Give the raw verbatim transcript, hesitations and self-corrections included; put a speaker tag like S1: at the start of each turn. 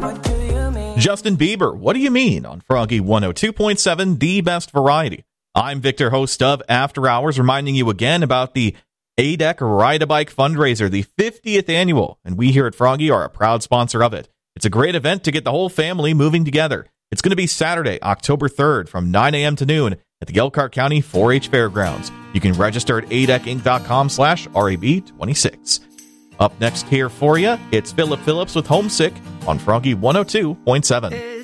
S1: Justin Bieber, what do you mean? On Froggy one oh two point seven, the best variety. I'm Victor, host of After Hours, reminding you again about the A D E C Ride-A-Bike fundraiser, the fiftieth annual, and we here at Froggy are a proud sponsor of it. It's a great event to get the whole family moving together. It's going to be Saturday, October third from nine a.m. to noon at the Elkhart County four H Fairgrounds. You can register at a d e c inc dot com slash R A B twenty-six. Up next here for you, it's Philip Phillips with Homesick on Froggy one oh two point seven.